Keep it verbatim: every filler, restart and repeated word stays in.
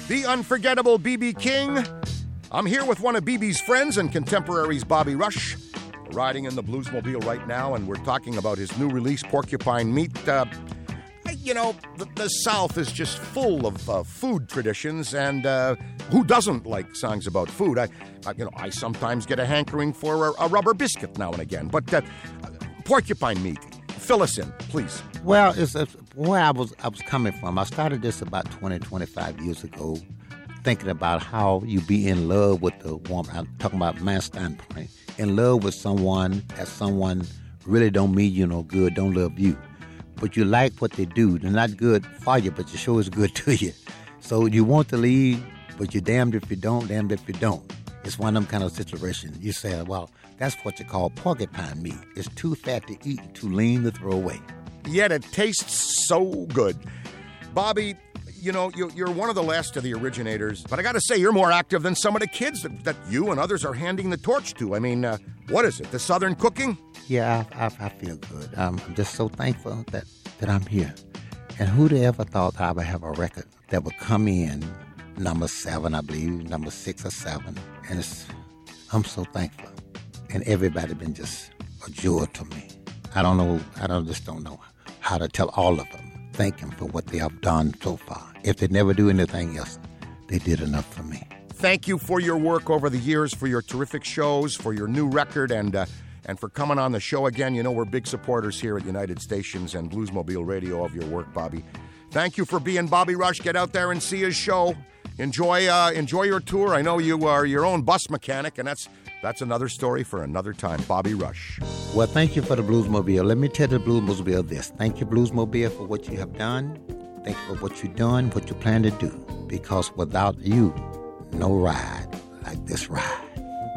the unforgettable B B King. I'm here with one of B B's friends and contemporaries, Bobby Rush. We're riding in the Bluesmobile right now, and we're talking about his new release, Porcupine Meat. Uh, you know, the, the South is just full of uh, food traditions, and uh, who doesn't like songs about food? I, I, you know, I sometimes get a hankering for a, a rubber biscuit now and again. But uh, Porcupine Meat, fill us in, please. Well, it's, it's where I was I was coming from. I started this about twenty, twenty-five years ago, thinking about how you be in love with the woman. I'm talking about my standpoint. In love with someone that someone really don't mean you no good, don't love you. But you like what they do. They're not good for you, but you sure is good to you. So you want to leave, but you're damned if you don't, damned if you don't. It's one of them kind of situations. You say, well, that's what you call porcupine meat. It's too fat to eat and too lean to throw away. Yet it tastes so good. Bobby, you know, you, you're one of the last of the originators, but I got to say, you're more active than some of the kids that, that you and others are handing the torch to. I mean, uh, what is it, the Southern cooking? Yeah, I, I, I feel good. Um, I'm just so thankful that, that I'm here. And who'd ever thought I would have a record that would come in number seven, I believe, number six or seven. And it's, I'm so thankful. And everybody been just a joy to me. I don't know, I don't just don't know how to tell all of them. Thank them for what they have done so far. If they never do anything else, they did enough for me. Thank you for your work over the years, for your terrific shows, for your new record, and uh, and for coming on the show again. You know, we're big supporters here at United Stations and Bluesmobile Radio of your work, Bobby. Thank you for being Bobby Rush. Get out there and see his show. Enjoy uh, enjoy your tour. I know you are your own bus mechanic, and that's that's another story for another time. Bobby Rush. Well, thank you for the Bluesmobile. Let me tell the Bluesmobile this. Thank you, Bluesmobile, for what you have done. Thank you for what you're doing, what you plan to do. Because without you, no ride like this ride.